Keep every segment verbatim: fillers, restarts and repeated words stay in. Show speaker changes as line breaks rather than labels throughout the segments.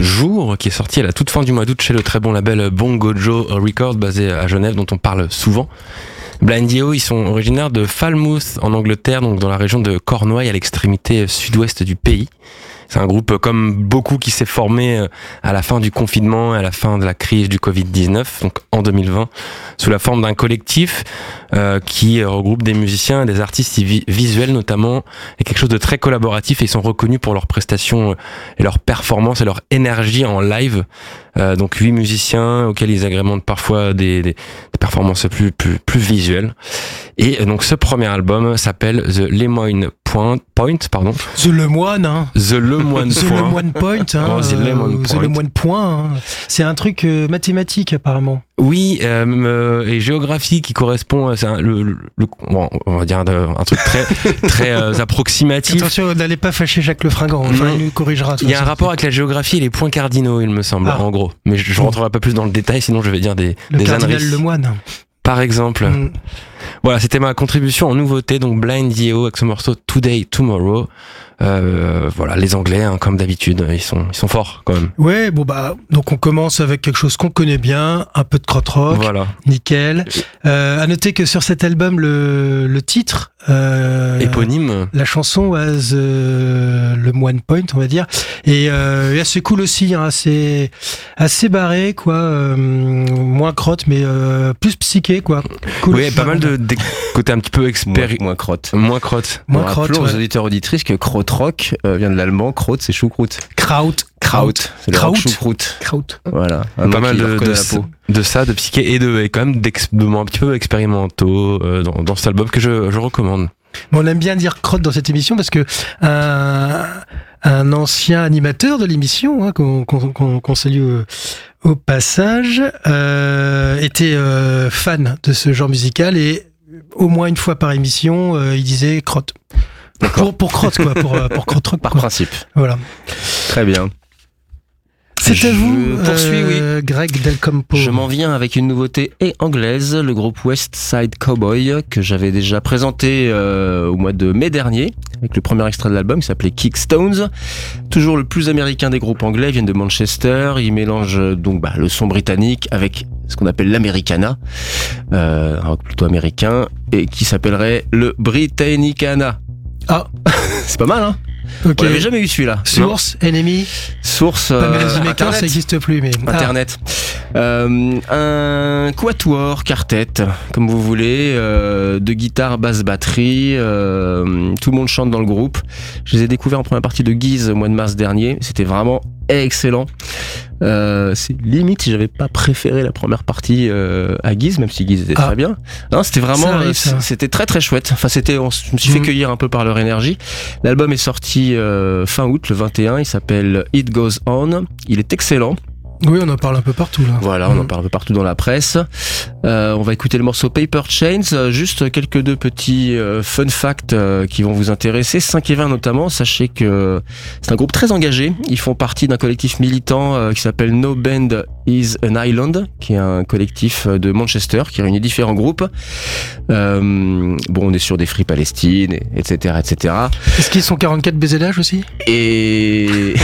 jour, qui est sorti à la toute fin du mois d'août chez le très bon label Bongo Joe Records, basé à Genève, dont on parle souvent. Blind D O, ils sont originaires de Falmouth en Angleterre, donc dans la région de Cornouailles, à l'extrémité sud-ouest du pays. C'est un groupe comme beaucoup qui s'est formé à la fin du confinement, à la fin de la crise du covid dix-neuf, donc en deux mille vingt, sous la forme d'un collectif euh, qui regroupe des musiciens et des artistes vi- visuels notamment, et quelque chose de très collaboratif, et ils sont reconnus pour leurs prestations et leurs performances et leur énergie en live. Euh, donc huit musiciens auxquels ils agrémentent parfois des, des, des performances plus, plus, plus visuelles. Et donc ce premier album s'appelle The Lemoine Point, Point pardon.
The Lemoine, hein.
The Lemoine
The
Point.
Lemoine Point, hein.
Oh, The Lemoine
The
Point.
Lemoine Point, hein. C'est un truc euh, mathématique apparemment.
Oui, euh, euh, et géographie qui correspond, c'est un, le, le, le, bon, on va dire un, un truc très, très euh, approximatif.
Attention, n'allez pas fâcher Jacques Lefringant, enfin, il nous corrigera.
Il y a un rapport avec la géographie et les points cardinaux, il me semble,
ah.
en gros. Mais je, je rentrerai pas plus dans le détail, sinon je vais dire des,
le
des
cardinal
âneries.
Lemoine.
Par exemple.
Mm.
Voilà, c'était ma contribution en nouveauté, donc Blind D O avec ce morceau Today, Tomorrow. Euh, voilà, les Anglais, hein, comme d'habitude, ils sont, ils sont forts quand même.
Ouais, bon bah, donc on commence avec quelque chose qu'on connaît bien, un peu de krautrock,
voilà.
Nickel. Euh, à noter que sur cet album, le, le titre, euh,
éponyme,
la chanson was euh, le One Point, on va dire, et, euh, et assez cool aussi, hein, assez, assez barré, quoi, euh, moins crotte, mais euh, plus psyché, quoi. Cool.
Oui, pas mal de, de côtés un petit peu expéri...
moins, moins crotte.
Moins crotte.
Moins
Bon,
crotte,
rappelons
ouais.
aux auditeurs auditrices que krautrock euh, vient de l'allemand, kraut c'est choucroute.
Kraut.
Kraut, c'est le
Kraut.
rock choucroute.
Kraut.
Voilà.
Pas
nom
mal
qui leur
de,
colle
de,
à la peau.
de ça, de psyché et de et quand même d'ex, de moments un petit peu expérimentaux euh, dans, dans cet album que je, je recommande.
Mais on aime bien dire crotte dans cette émission parce que un, un ancien animateur de l'émission, hein, qu'on, qu'on, qu'on, qu'on salue au, au passage, euh, était euh, fan de ce genre musical et au moins une fois par émission, euh, il disait crotte. Pour, pour crotte, quoi, pour, pour crotte
Par
quoi.
principe.
Voilà.
Très bien.
C'est
Je
à vous,
poursuis,
euh, Greg Del Campo.
Je m'en viens avec une nouveauté et anglaise, le groupe West Side Cowboy, que j'avais déjà présenté euh, au mois de mai dernier, avec le premier extrait de l'album qui s'appelait Kickstones. Toujours le plus américain des groupes anglais, ils viennent de Manchester, ils mélangent donc bah, le son britannique avec ce qu'on appelle l'Americana, euh, un rock plutôt américain, et qui s'appellerait le Britannicana.
Ah,
C'est pas mal, hein?
ok.
On l'avait jamais eu celui-là.
Source, ennemi,
Source
pas
euh,
Melody Maker,
Internet.
ça n'existe plus, mais
Internet. Euh, un quatuor, quartet, comme vous voulez, euh, de guitare, basse, batterie. Euh, tout le monde chante dans le groupe. Je les ai découverts en première partie de Guise au mois de mars dernier. C'était vraiment excellent. Euh, c'est limite si j'avais pas préféré la première partie euh, à Guise, même si Guise était
Ah.
très bien. Non, c'était vraiment,
Ça arrive,
euh,
ça.
c'était très très chouette. Enfin, c'était, on, s- je me suis
Mhm.
fait cueillir un peu par leur énergie. L'album est sorti euh, fin août, le vingt et un. Il s'appelle It Goes On. Il est excellent.
oui, on en parle un peu partout là.
Voilà, on en
Mm.
parle un peu partout dans la presse. Euh, on va écouter le morceau Paper Chains. Euh, Juste quelques deux petits euh, fun facts euh, qui vont vous intéresser. cinq et vingt notamment. Sachez que c'est un groupe très engagé. Ils font partie d'un collectif militant euh, qui s'appelle No Band is an Island, qui est un collectif de Manchester qui réunit différents groupes. Euh, bon, on est sur des Free Palestine, et- etc., et cetera.
Est-ce qu'ils sont quarante-quatre B Z H aussi?
Et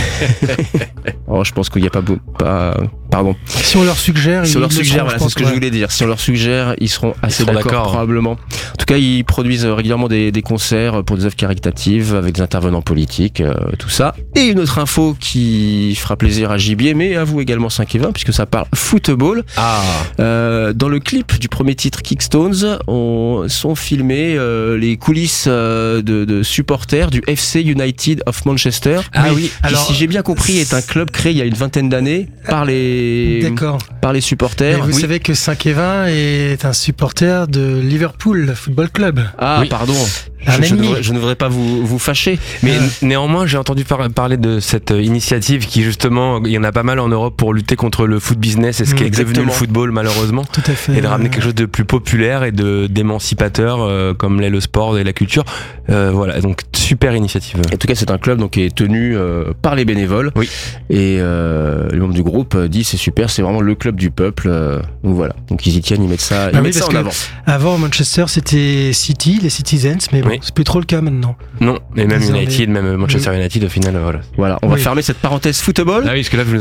oh, je pense qu'il n'y a pas, beau- pas, pardon.
Si on leur suggère,
Si
ils
on leur
le
suggère,
seront,
voilà,
je
c'est
pense,
ce que je
ouais.
voulais dire. Si on leur suggère, ils seront assez
seront
d'accord,
d'accord.
probablement. En tout cas, ils produisent régulièrement des, des concerts pour des œuvres caritatives avec des intervenants politiques, euh, tout ça. Et une autre info qui fera plaisir à Gibier, mais à vous également cinq et vingt, puisque ça parle football.
Ah,
Euh, dans le clip du premier titre Kickstones, on sont filmés euh, les coulisses euh, de, de supporters du F C United of Manchester.
ah oui.
Qui,
Alors,
si j'ai bien compris, est un club créé il y a une vingtaine d'années par les
D'accord.
par les
Et
supporters.
vous
Oui.
savez que cinq et vingt est un supporter de Liverpool Football Club.
Ah,
Oui.
pardon.
Un
Je, je,
ennemi.
devrais, je ne devrais pas vous, vous fâcher.
Mais
Euh.
néanmoins, j'ai entendu par- parler de cette euh, initiative qui, justement, il y en a pas mal en Europe pour lutter contre le foot business et ce qui
Mm,
est devenu
exactement.
le football, malheureusement.
Tout à fait.
Et de ramener quelque chose de plus populaire et de d'émancipateur euh, comme l'est le sport et la culture. Euh, voilà, donc super initiative.
En tout cas, c'est un club donc, qui est tenu euh, par les bénévoles.
Oui.
Et euh, le membre du groupe euh, dit c'est super, c'est vraiment le club du peuple. euh, donc voilà. Donc ils y tiennent, ils mettent ça, ils
Ah oui,
mettent ça
parce
en
que-
avant.
Avant Manchester, c'était City, les Citizens, mais bon,
Oui.
c'est plus trop le cas maintenant.
Non, et même
Désolé.
United, même Manchester United, au final, voilà.
Voilà. On va
Oui.
fermer cette parenthèse football.
Ah oui, parce que là, vous